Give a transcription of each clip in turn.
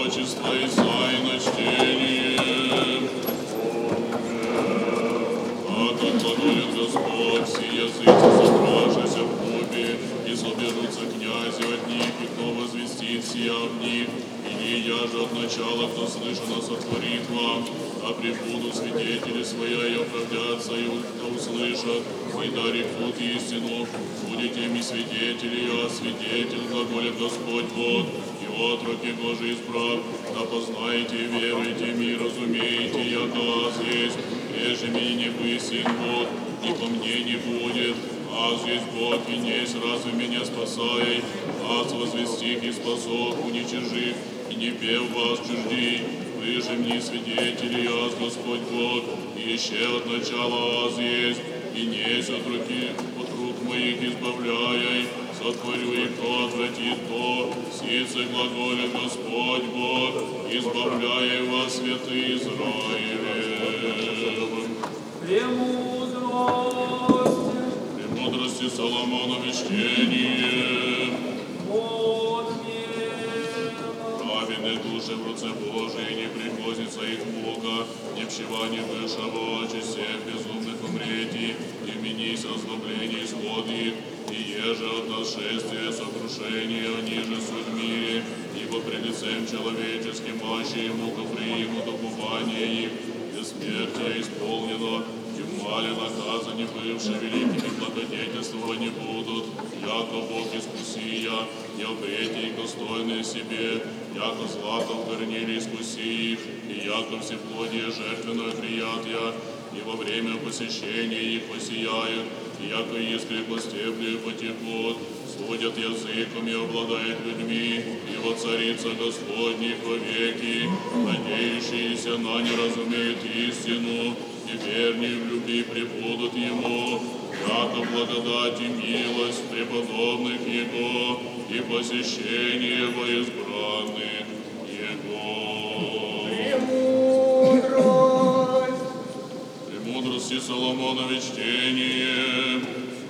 пророчества Исаина чтением. А как глаголит Господь, все языки собравшиеся в купе, и соберутся князи от них, и кто возвестит сия в них, или я же от начала, кто слышано, сотворит вам, а прибудут свидетели своя и оправдятся, и кто услышат, и дорекут истину, будете ми свидетели, а свидетель глаголит Господь Бог, и отроки Божий избрав, да познаете и веруйте ми, разумеете, яко аз есть, прежде меня не бы син Бог, и по мне не будет, аз есть Бог, и несть разве меня спасай, аз возвестих и спасох, уничижив, и не пев вас чуждей, вы же мне свидетели, аз Господь Бог, и еще от начала аз есть, и несть от рук моих избавляй, сотворю и кто отвратит то, сице глаголит Господь Бог, избавляй вас, святый Израилев. Премудрости Соломонове чтение. Праведные души в руце Божией, не приходится их мука, не пчевание вышего, чесе безумных умрети, и менись озлобление исходит, и еже от нашествия сокрушения, ниже суть в мире, ибо пред лицем человеческим мощи ему примут упование их, бессмертие исполнено, тюрьмали наказа не бывшие великими благодетельствования будут, яко Бог искуси я, и обрети их достойные себе, яко злато в горниле искуси их, и яко всеплодие жертвенное прият я, и во время посещения их посияют, и яко искры по стеблю потекут, судят языком и обладает людьми, и воцарится Господний веки, надеющиеся на не разумеют истину, и вернее в любви пребудут Ему, яко благодать и милость преподобных Его, и посещение во избранных Его. Премудрости Соломонове чтение.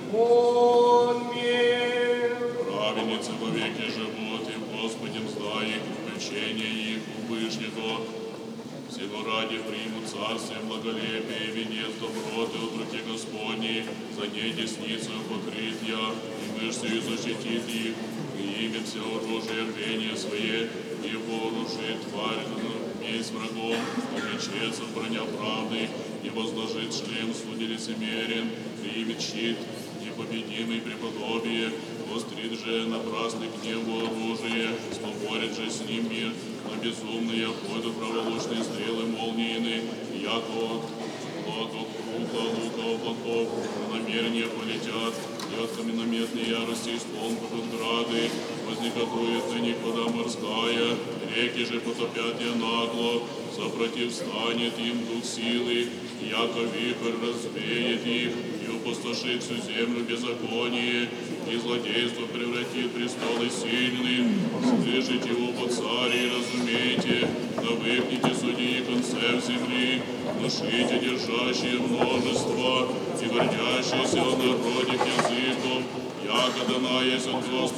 Праведницы во веки живут, и в Господе мзда их, включение их у Вышнего. Всего ради примут царствие, благолепие, венец доброты от руки Господней, за ней десницею покрит я, и мышцею защитит их, и имя все оружие рвения свое, и вооружит тварь месть врагом, и мечется броня правды, и возложит шлем судьи лицемерен, примет щит, непобедимый преподобие, вострит же напрасный гневу оружие, споборит же с ним мир, но безумные ходят праволучные стрелы молнийны, яко лука облаков, намерения полетят, и от каменнометной ярости исполнят грады, вознегодует на них вода морская, реки же потопят я нагло, сопротив станет им дух силы, яко вихрь развеет их, и опустошит всю землю беззаконие, и злодейство превратит престолы сильных. Слышите, оба цари, и разумейте, да выкните судьи концев земли, внушите держащие множество, и гордящиеся от народных языков, яко дана есть от Господа